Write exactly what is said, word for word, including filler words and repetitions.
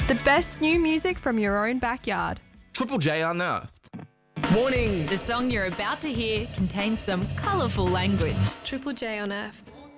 The best new music from your own backyard. Triple J Unearthed. Warning! The song you're about to hear contains some colourful language. Triple J Unearthed.